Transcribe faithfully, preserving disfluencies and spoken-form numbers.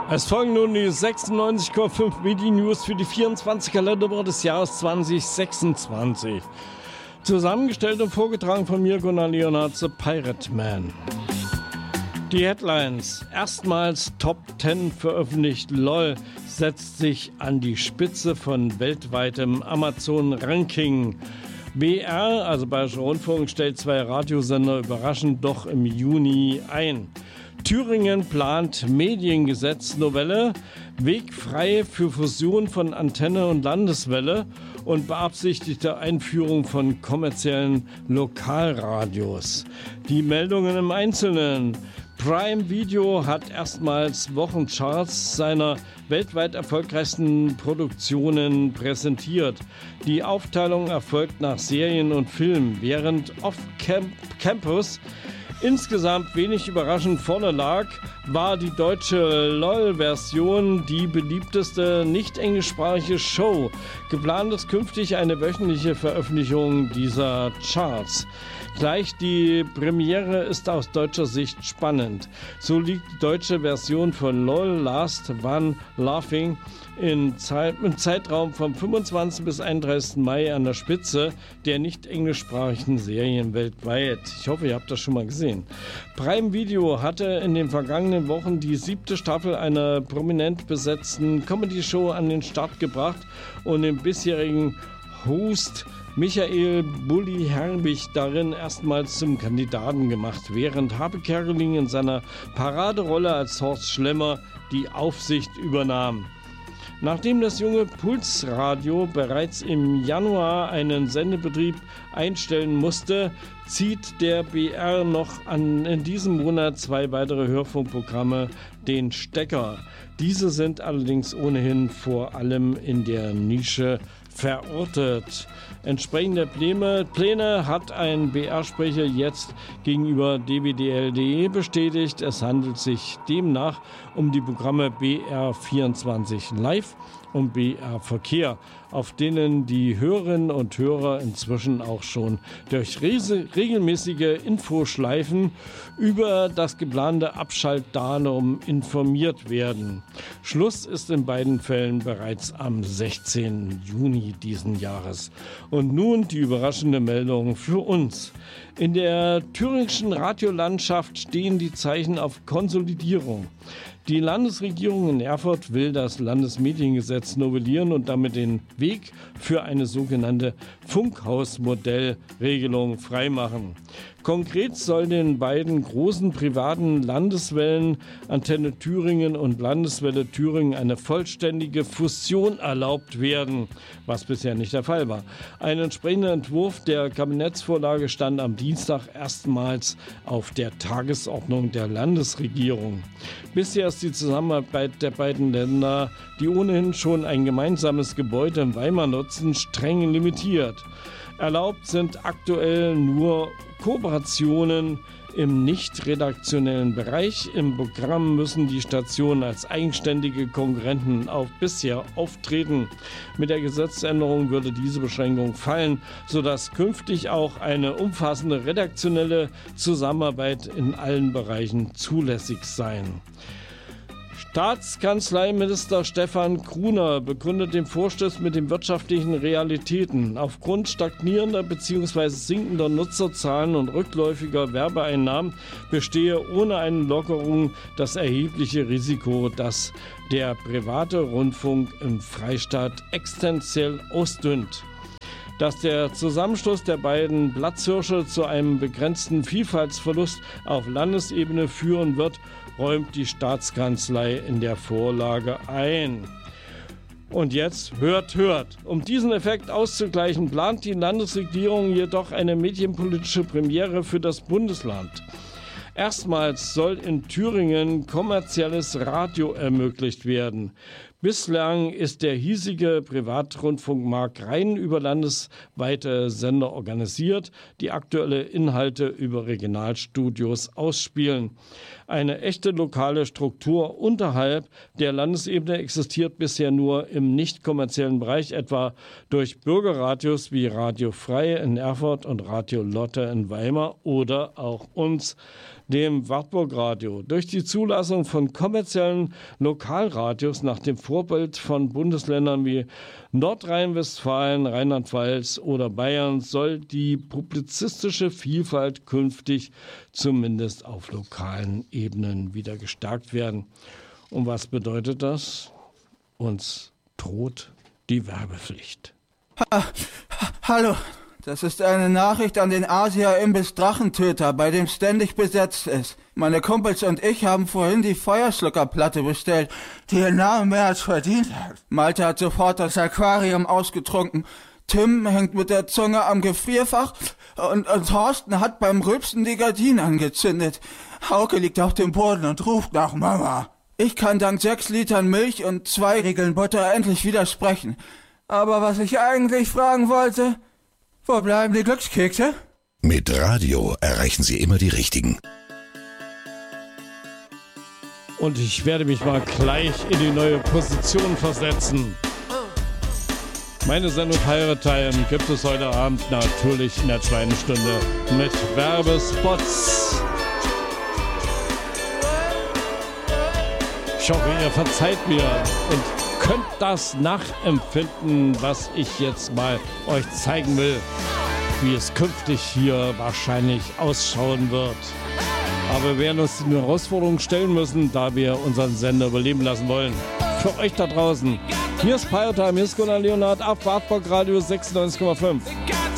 Es folgen nun die sechsundneunzig Komma fünf Medi-News für die vierundzwanzigste Kalenderwoche des Jahres zwanzig sechsundzwanzig. Zusammengestellt und vorgetragen von mir, Gunnar Leonhardt, The Pirate Man. Die Headlines. Erstmals Top zehn veröffentlicht. LOL setzt sich an die Spitze von weltweitem Amazon-Ranking. B R, also Bayerischer Rundfunk, stellt zwei Radiosender überraschend doch im Juni ein. Thüringen plant Mediengesetz-Novelle, Weg frei für Fusion von Antenne und Landeswelle und beabsichtigte Einführung von kommerziellen Lokalradios. Die Meldungen im Einzelnen. Prime Video hat erstmals Wochencharts seiner weltweit erfolgreichsten Produktionen präsentiert. Die Aufteilung erfolgt nach Serien und Filmen, während Off-Campus insgesamt wenig überraschend vorne lag, war die deutsche LOL-Version die beliebteste nicht-englischsprachige Show. Geplant ist künftig eine wöchentliche Veröffentlichung dieser Charts. Gleich die Premiere ist aus deutscher Sicht spannend. So liegt die deutsche Version von LOL Last One Laughing in Zeit, im Zeitraum vom fünfundzwanzigsten bis einunddreißigsten Mai an der Spitze der nicht englischsprachigen Serien weltweit. Ich hoffe, ihr habt das schon mal gesehen. Prime Video hatte in den vergangenen Wochen die siebte Staffel einer prominent besetzten Comedy-Show an den Start gebracht und den bisherigen Host Michael Bulli Herbig darin erstmals zum Kandidaten gemacht, während Habe Kerkeling in seiner Paraderolle als Horst Schlemmer die Aufsicht übernahm. Nachdem das junge Pulsradio bereits im Januar einen Sendebetrieb einstellen musste, zieht der B R noch an, in diesem Monat zwei weitere Hörfunkprogramme den Stecker. Diese sind allerdings ohnehin vor allem in der Nische verortet. Entsprechende Pläne, Pläne hat ein B R-Sprecher jetzt gegenüber d w d l punkt d e bestätigt. Es handelt sich demnach um die Programme B R vierundzwanzig Live und B R Verkehr, auf denen die Hörerinnen und Hörer inzwischen auch schon durch regelmäßige Infoschleifen über das geplante Abschaltdatum informiert werden. Schluss ist in beiden Fällen bereits am sechzehnten Juni diesen Jahres. Und nun die überraschende Meldung für uns. In der thüringischen Radiolandschaft stehen die Zeichen auf Konsolidierung. Die Landesregierung in Erfurt will das Landesmediengesetz novellieren und damit den Weg für eine sogenannte Funkhausmodellregelung freimachen. Konkret soll den beiden großen privaten Landeswellen Antenne Thüringen und Landeswelle Thüringen eine vollständige Fusion erlaubt werden, was bisher nicht der Fall war. Ein entsprechender Entwurf der Kabinettsvorlage stand am Dienstag erstmals auf der Tagesordnung der Landesregierung. Bisher ist die Zusammenarbeit der beiden Länder, die ohnehin schon ein gemeinsames Gebäude in Weimar nutzen, streng limitiert. Erlaubt sind aktuell nur Kooperationen im nicht redaktionellen Bereich. Im Programm müssen die Stationen als eigenständige Konkurrenten auf bisher auftreten. Mit der Gesetzesänderung würde diese Beschränkung fallen, sodass künftig auch eine umfassende redaktionelle Zusammenarbeit in allen Bereichen zulässig sein. Staatskanzleiminister Stefan Gruner begründet den Vorstoß mit den wirtschaftlichen Realitäten. Aufgrund stagnierender bzw. sinkender Nutzerzahlen und rückläufiger Werbeeinnahmen bestehe ohne eine Lockerung das erhebliche Risiko, dass der private Rundfunk im Freistaat existenziell ausdünnt. Dass der Zusammenschluss der beiden Platzhirsche zu einem begrenzten Vielfaltsverlust auf Landesebene führen wird, räumt die Staatskanzlei in der Vorlage ein. Und jetzt hört, hört. Um diesen Effekt auszugleichen, plant die Landesregierung jedoch eine medienpolitische Premiere für das Bundesland. Erstmals soll in Thüringen kommerzielles Radio ermöglicht werden. Bislang ist der hiesige Privatrundfunkmarkt rein über landesweite Sender organisiert, die aktuelle Inhalte über Regionalstudios ausspielen. Eine echte lokale Struktur unterhalb der Landesebene existiert bisher nur im nicht kommerziellen Bereich, etwa durch Bürgerradios wie Radio Frei in Erfurt und Radio Lotte in Weimar oder auch uns. dem Wartburg-Radio. Durch die Zulassung von kommerziellen Lokalradios nach dem Vorbild von Bundesländern wie Nordrhein-Westfalen, Rheinland-Pfalz oder Bayern soll die publizistische Vielfalt künftig zumindest auf lokalen Ebenen wieder gestärkt werden. Und was bedeutet das? Uns droht die Werbepflicht. Ha, ha, hallo, das ist eine Nachricht an den Asia-Imbiss Drachentöter, bei dem ständig besetzt ist. Meine Kumpels und ich haben vorhin die Feuerschluckerplatte bestellt, die ihr Name mehr als verdient hat. Malte hat sofort das Aquarium ausgetrunken. Tim hängt mit der Zunge am Gefrierfach und, und Thorsten hat beim Rülpsen die Gardinen angezündet. Hauke liegt auf dem Boden und ruft nach Mama. Ich kann dank sechs Litern Milch und zwei Riegeln Butter endlich widersprechen. Aber was ich eigentlich fragen wollte, wo bleiben die Glückskekse? Mit Radio erreichen Sie immer die Richtigen. Und ich werde mich mal gleich in die neue Position versetzen. Meine Sendung Pirate Time gibt es heute Abend natürlich in der zweiten Stunde mit Werbespots. Ich hoffe, ihr verzeiht mir und könnt das nachempfinden, was ich jetzt mal euch zeigen will, wie es künftig hier wahrscheinlich ausschauen wird. Aber wir werden uns den Herausforderungen stellen müssen, da wir unseren Sender überleben lassen wollen. Für euch da draußen. Hier ist Pirate Time, hier ist Gunnar Leonhardt auf Wartburg Radio sechsundneunzig Komma fünf.